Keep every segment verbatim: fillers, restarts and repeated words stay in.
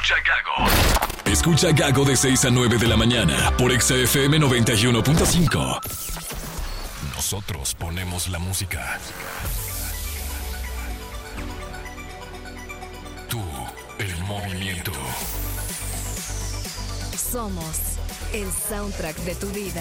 Escucha Gago. Escucha Gago de seis a nueve de la mañana por Exa F M noventa y uno punto cinco. Nosotros ponemos la música. Tú, el movimiento. Somos el soundtrack de tu vida.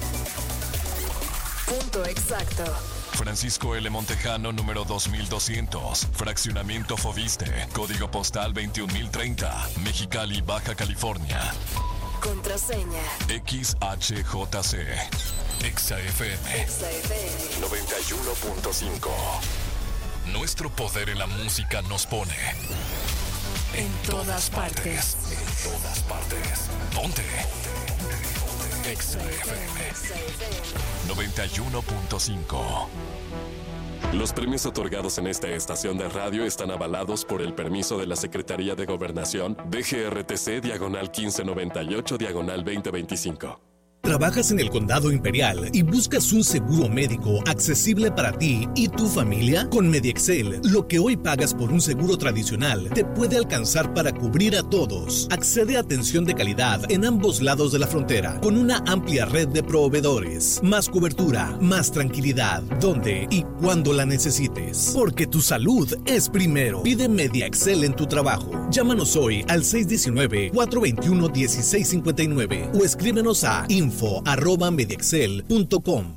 Punto exacto. Francisco L. Montejano, número dos mil doscientos. Fraccionamiento Fobiste. Código postal veintiún mil treinta. Mexicali, Baja California. Contraseña X H J C. Exa F M. Exa F M noventa y uno punto cinco. Nuestro poder en la música nos pone en todas partes. En todas partes. Ponte. Exa F M noventa y uno punto cinco. Los premios otorgados en esta estación de radio están avalados por el permiso de la Secretaría de Gobernación D G R T C diagonal quince noventa y ocho diagonal veinte veinticinco. ¿Trabajas en el Condado Imperial y buscas un seguro médico accesible para ti y tu familia? Con MediExcel, lo que hoy pagas por un seguro tradicional te puede alcanzar para cubrir a todos. Accede a atención de calidad en ambos lados de la frontera, con una amplia red de proveedores. Más cobertura, más tranquilidad, donde y cuando la necesites. Porque tu salud es primero. Pide MediExcel en tu trabajo. Llámanos hoy al seis uno nueve, cuatro dos uno, uno seis cinco nueve o escríbenos a info arroba mediexcel punto com.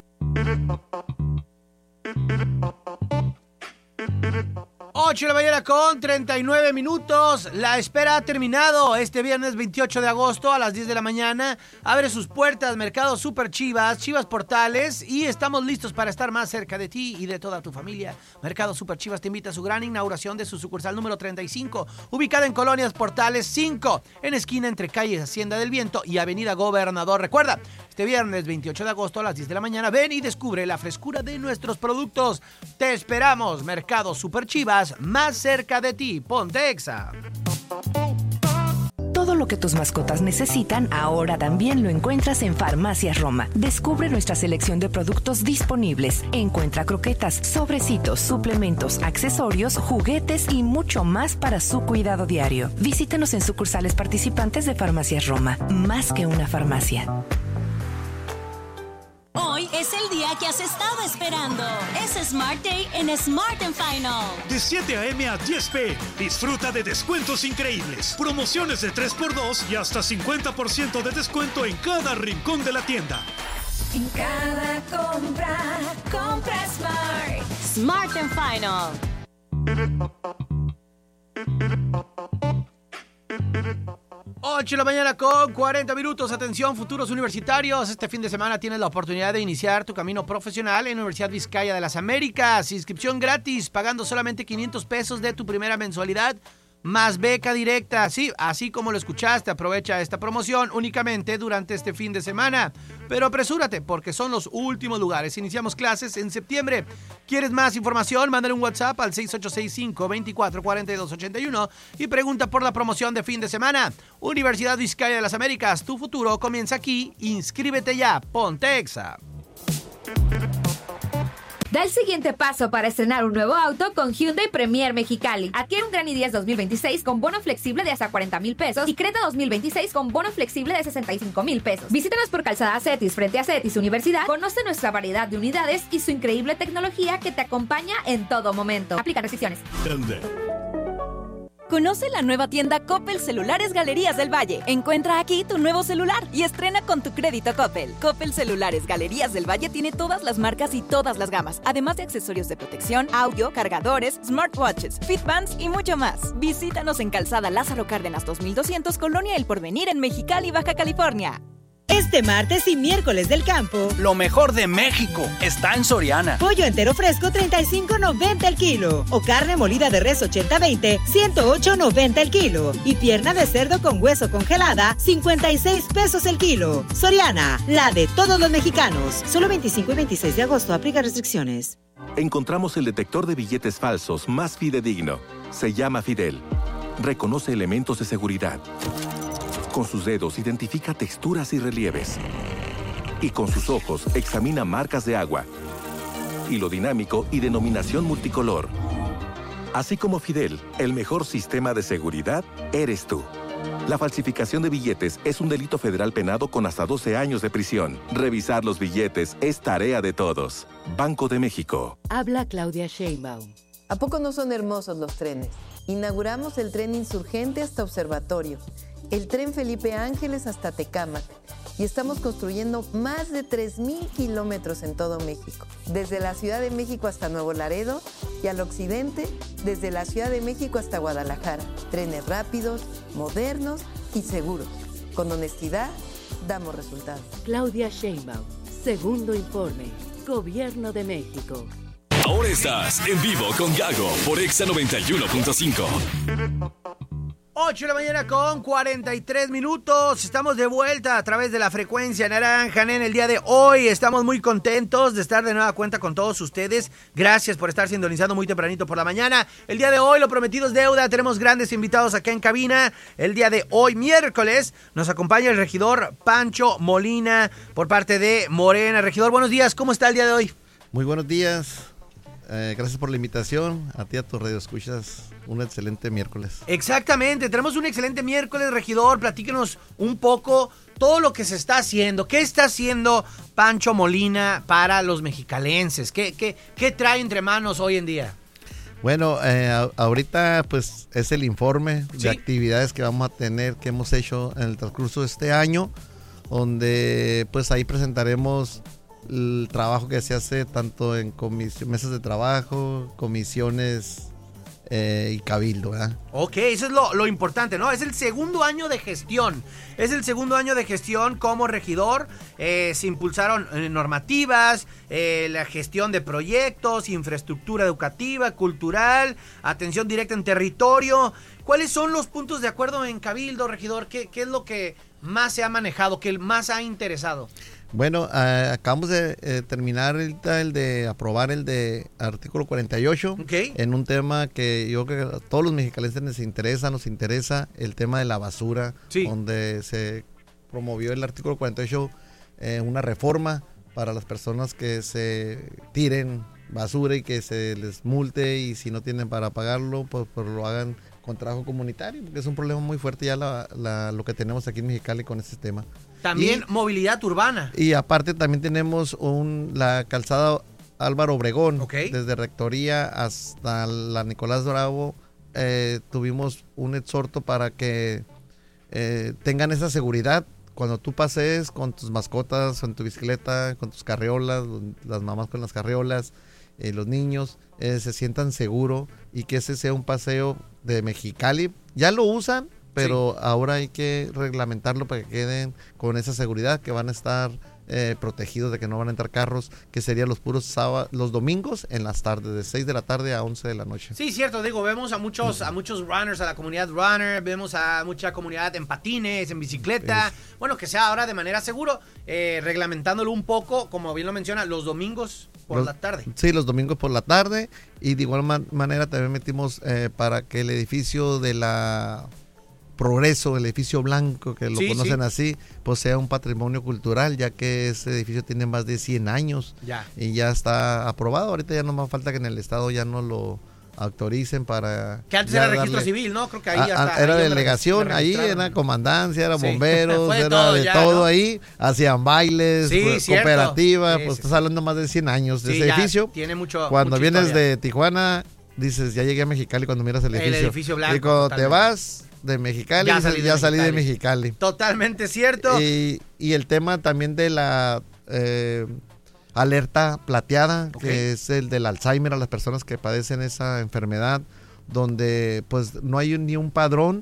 ocho de la mañana con treinta y nueve minutos. La espera ha terminado. Este viernes veintiocho de agosto a las diez de la mañana abre sus puertas Mercado Super Chivas, Chivas Portales, y estamos listos para estar más cerca de ti y de toda tu familia. Mercado Super Chivas te invita a su gran inauguración de su sucursal número treinta y cinco, ubicada en Colonias Portales cinco, en esquina entre calles Hacienda del Viento y Avenida Gobernador. Recuerda, este viernes veintiocho de agosto a las diez de la mañana, ven y descubre la frescura de nuestros productos. Te esperamos. Mercado Super Chivas, más cerca de ti. Ponte Exa. Todo lo que tus mascotas necesitan ahora también lo encuentras en Farmacias Roma. Descubre nuestra selección de productos disponibles. Encuentra croquetas, sobrecitos, suplementos, accesorios, juguetes y mucho más para su cuidado diario. Visítanos en sucursales participantes de Farmacias Roma. Más que una farmacia. Hoy es el día que has estado esperando. Es Smart Day en Smart and Final. De siete a eme a diez pe, disfruta de descuentos increíbles, promociones de tres por dos y hasta cincuenta por ciento de descuento en cada rincón de la tienda. En cada compra, compra Smart. Smart and Final. ocho de la mañana con cuarenta minutos. Atención, futuros universitarios. Este fin de semana tienes la oportunidad de iniciar tu camino profesional en Universidad Vizcaya de las Américas. Inscripción gratis, pagando solamente quinientos pesos de tu primera mensualidad, más beca directa. Sí, así como lo escuchaste, aprovecha esta promoción únicamente durante este fin de semana. Pero apresúrate, porque son los últimos lugares. Iniciamos clases en septiembre. ¿Quieres más información? Mándale un WhatsApp al seis ocho seis cinco, veinticuatro, cuarenta y dos ochenta y uno y pregunta por la promoción de fin de semana. Universidad Vizcaya de las Américas, tu futuro comienza aquí. Inscríbete ya, ponte Exa. Da el siguiente paso para estrenar un nuevo auto con Hyundai Premier Mexicali. Adquiere un Gran i diez dos mil veintiséis con bono flexible de hasta cuarenta mil pesos y Creta dos mil veintiséis con bono flexible de sesenta y cinco mil pesos. Visítanos por Calzada Cetis frente a Cetis Universidad. Conoce nuestra variedad de unidades y su increíble tecnología que te acompaña en todo momento. Aplican restricciones. Conoce la nueva tienda Coppel Celulares Galerías del Valle. Encuentra aquí tu nuevo celular y estrena con tu crédito Coppel. Coppel Celulares Galerías del Valle tiene todas las marcas y todas las gamas, además de accesorios de protección, audio, cargadores, smartwatches, fitbands y mucho más. Visítanos en Calzada Lázaro Cárdenas dos mil doscientos, Colonia El Porvenir, en Mexicali, Baja California. Este martes y miércoles del campo, lo mejor de México está en Soriana. Pollo entero fresco treinta y cinco noventa el kilo o carne molida de res ochenta veinte ciento ocho noventa el kilo y pierna de cerdo con hueso congelada cincuenta y seis pesos el kilo. Soriana, la de todos los mexicanos. Solo veinticinco y veintiséis de agosto, aplica restricciones. Encontramos el detector de billetes falsos más fidedigno. Se llama Fidel. Reconoce elementos de seguridad. Con sus dedos identifica texturas y relieves. Y con sus ojos examina marcas de agua, hilo dinámico y denominación multicolor. Así como Fidel, el mejor sistema de seguridad eres tú. La falsificación de billetes es un delito federal penado con hasta doce años de prisión. Revisar los billetes es tarea de todos. Banco de México. Habla Claudia Sheinbaum. ¿A poco no son hermosos los trenes? Inauguramos el tren Insurgente hasta Observatorio, el tren Felipe Ángeles hasta Tecámac, y estamos construyendo más de tres mil kilómetros en todo México, desde la Ciudad de México hasta Nuevo Laredo y al occidente, desde la Ciudad de México hasta Guadalajara. Trenes rápidos, modernos y seguros. Con honestidad, damos resultados. Claudia Sheinbaum, segundo informe, Gobierno de México. Ahora estás en vivo con Gago por Exa noventa y uno punto cinco. ocho de la mañana con cuarenta y tres minutos. Estamos de vuelta a través de la frecuencia naranja en el día de hoy. Estamos muy contentos de estar de nueva cuenta con todos ustedes. Gracias por estar sintonizando muy tempranito por la mañana. El día de hoy, lo prometido es deuda. Tenemos grandes invitados acá en cabina. El día de hoy, miércoles, nos acompaña el regidor Pancho Molina por parte de Morena. Regidor, buenos días. ¿Cómo está el día de hoy? Muy buenos días. Eh, gracias por la invitación. A ti, a tu radio escuchas, un excelente miércoles. Exactamente, tenemos un excelente miércoles, regidor. Platíquenos un poco todo lo que se está haciendo. ¿Qué está haciendo Pancho Molina para los mexicalenses? ¿Qué, qué, qué trae entre manos hoy en día? Bueno, eh, a, ahorita pues es el informe ¿Sí? de actividades que vamos a tener, que hemos hecho en el transcurso de este año, donde pues ahí presentaremos el trabajo que se hace tanto en comis- mesas de trabajo, comisiones eh, y cabildo, ¿verdad? Ok, eso es lo, lo importante, ¿no? Es el segundo año de gestión. Es el segundo año de gestión como regidor. Eh, se impulsaron eh, normativas, eh, la gestión de proyectos, infraestructura educativa, cultural, atención directa en territorio. ¿Cuáles son los puntos de acuerdo en cabildo, regidor? ¿Qué, qué es lo que más se ha manejado, que más ha interesado? Bueno, eh, acabamos de eh, terminar el, el de aprobar el de artículo cuarenta y ocho, okay, en un tema que yo creo que a todos los mexicalenses nos interesa, nos interesa el tema de la basura, sí, donde se promovió el artículo cuarenta y ocho, eh, una reforma para las personas que se tiren basura y que se les multe, y si no tienen para pagarlo, pues, pues lo hagan con trabajo comunitario, porque es un problema muy fuerte ya la, la, lo que tenemos aquí en Mexicali con este tema. También y, movilidad urbana. Y aparte también tenemos un, la calzada Álvaro Obregón, okay, desde Rectoría hasta la Nicolás Bravo. Eh, tuvimos un exhorto para que eh, tengan esa seguridad cuando tú pases con tus mascotas, en tu bicicleta, con tus carriolas, las mamás con las carriolas, eh, los niños eh, se sientan seguros, y que ese sea un paseo de Mexicali. Ya lo usan, pero sí, ahora hay que reglamentarlo para que queden con esa seguridad, que van a estar eh, protegidos de que no van a entrar carros, que serían los puros sábados, los domingos en las tardes, de seis de la tarde a once de la noche. Sí, cierto, digo, vemos a muchos, a muchos runners, a la comunidad runner, vemos a mucha comunidad en patines, en bicicleta, es. bueno, que sea ahora de manera seguro, eh, reglamentándolo un poco, como bien lo menciona, los domingos por los, la tarde. Sí, los domingos por la tarde, y de igual man- manera también metimos eh, para que el edificio de la Progreso, el edificio blanco, que lo sí, conocen sí. así, pues sea un patrimonio cultural, ya que ese edificio tiene más de cien años ya. y ya está aprobado. Ahorita ya no más falta que en el estado ya no lo autoricen para... Que antes era registro civil, ¿no? Creo que ahí a, ya está. Era ahí delegación, ahí era comandancia, era sí. bomberos, de era todo de ya, todo ¿no? Ahí, hacían bailes, sí, pues, cooperativa, sí, pues sí, estás sí. hablando más de cien años de sí, ese edificio. Tiene mucho. Cuando vienes historia. de Tijuana, dices, ya llegué a Mexicali cuando miras el edificio. El edificio blanco. Y cuando totalmente. te vas de Mexicali, ya salí, ya de, salí Mexicali. de Mexicali. Totalmente cierto. Y, y el tema también de la eh, alerta plateada, okay, que es el del Alzheimer, a las personas que padecen esa enfermedad, donde pues no hay ni un padrón,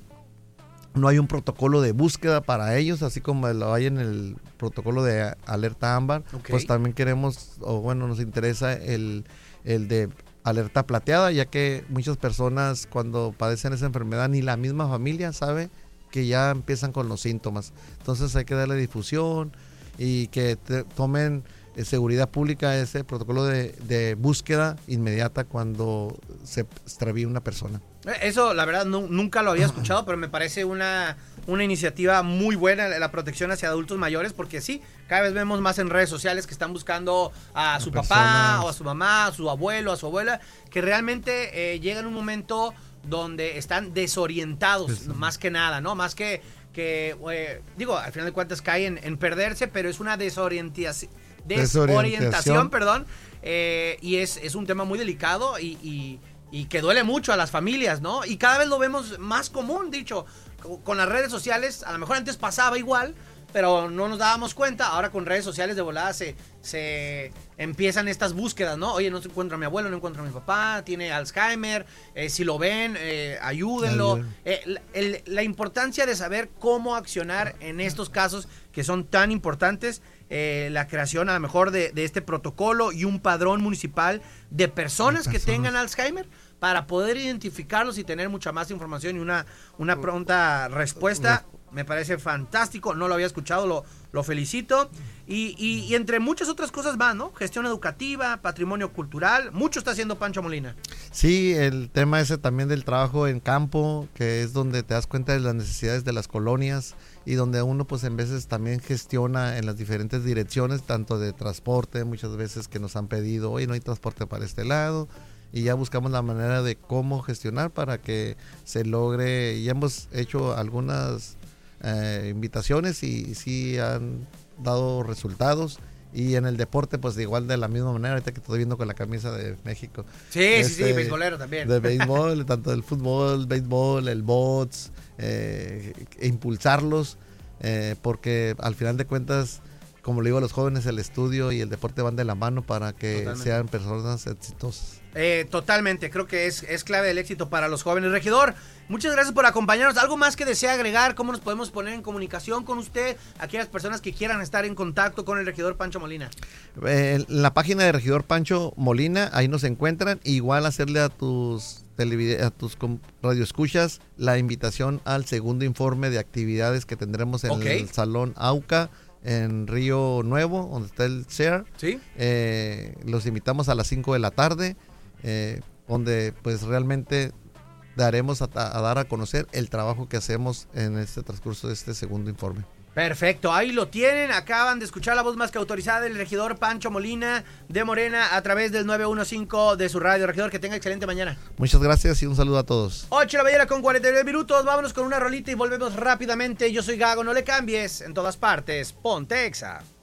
no hay un protocolo de búsqueda para ellos, así como lo hay en el protocolo de alerta ámbar, okay, pues también queremos, o bueno, nos interesa el, el de alerta plateada, ya que muchas personas cuando padecen esa enfermedad ni la misma familia sabe que ya empiezan con los síntomas. Entonces hay que darle difusión y que te, tomen eh, seguridad pública ese protocolo de, de búsqueda inmediata cuando se extravíe una persona. Eso la verdad no, nunca lo había escuchado, pero me parece una, una iniciativa muy buena, la protección hacia adultos mayores, porque sí, cada vez vemos más en redes sociales que están buscando a su papá o a su mamá, a su abuelo, a su abuela, que realmente eh, llega en un momento donde están desorientados, sí, sí. más que nada, ¿no? Más que, que eh, digo, al final de cuentas cae en, en perderse, pero es una desorientación, desorientación, perdón, eh, y es, es un tema muy delicado y, y, y que duele mucho a las familias, ¿no? Y cada vez lo vemos más común, dicho, con las redes sociales, a lo mejor antes pasaba igual, pero no nos dábamos cuenta. Ahora con redes sociales de volada se, se empiezan estas búsquedas, ¿no? Oye, no encuentro a mi abuelo, no encuentro a mi papá, tiene Alzheimer, eh, si lo ven, eh, ayúdenlo. Eh, la, el, la importancia de saber cómo accionar en estos casos que son tan importantes, eh, la creación a lo mejor de, de este protocolo y un padrón municipal de personas, de personas que tengan Alzheimer, para poder identificarlos y tener mucha más información y una, una pronta respuesta. Me parece fantástico, no lo había escuchado, lo, lo felicito. Y, y, y entre muchas otras cosas va, ¿no? Gestión educativa, patrimonio cultural, mucho está haciendo Pancho Molina. Sí, el tema ese también del trabajo en campo, que es donde te das cuenta de las necesidades de las colonias y donde uno pues en veces también gestiona en las diferentes direcciones, tanto de transporte, muchas veces que nos han pedido, oye, no hay transporte para este lado, y ya buscamos la manera de cómo gestionar para que se logre, y hemos hecho algunas Eh, invitaciones y, y sí han dado resultados. Y en el deporte, pues de igual de la misma manera, ahorita que estoy viendo con la camisa de México. Sí, este, sí, sí, beisbolero también. De béisbol, tanto del fútbol, béisbol, el bots, eh, e impulsarlos, eh, porque al final de cuentas, como le digo a los jóvenes, el estudio y el deporte van de la mano para que Totalmente. sean personas exitosas. Eh, totalmente, creo que es, es clave del éxito para los jóvenes. Regidor, muchas gracias por acompañarnos. ¿Algo más que desea agregar? ¿Cómo nos podemos poner en comunicación con usted? Aquellas personas que quieran estar en contacto con el regidor Pancho Molina. Eh, en la página de regidor Pancho Molina, ahí nos encuentran. Igual hacerle a tus televid- a tus radioescuchas la invitación al segundo informe de actividades que tendremos en okay. el Salón AUCA en Río Nuevo, donde está el C E R. ¿Sí? Eh, los invitamos a las cinco de la tarde. Eh, donde pues realmente daremos a, a dar a conocer el trabajo que hacemos en este transcurso de este segundo informe. Perfecto, ahí lo tienen, acaban de escuchar la voz más que autorizada del regidor Pancho Molina de Morena a través del nueve uno cinco de su radio. Regidor, que tenga excelente mañana. Muchas gracias y un saludo a todos. ocho de la mañana con cuarenta y nueve minutos, vámonos con una rolita y volvemos rápidamente. Yo soy Gago, no le cambies, en todas partes, ponte Exa.